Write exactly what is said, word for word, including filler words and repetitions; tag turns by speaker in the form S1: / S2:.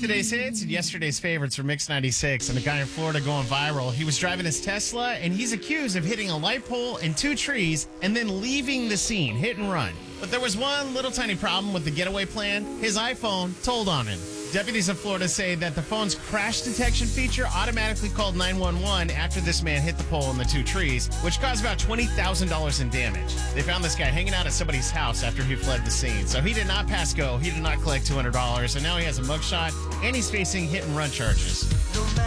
S1: Today's hits and yesterday's favorites from Mix ninety-six. And a guy in Florida going viral. He was driving his Tesla, and he's accused of hitting a light pole and two trees and then leaving the scene, hit and run. But there was one little tiny problem with the getaway plan. His iPhone told on him. Deputies in Florida say that the phone's crash detection feature automatically called nine one one after this man hit the pole and the two trees, which caused about twenty thousand dollars in damage. They found this guy hanging out at somebody's house after he fled the scene. So he did not pass go. He did not collect two hundred dollars, and now he has a mugshot, and he's facing hit and run charges.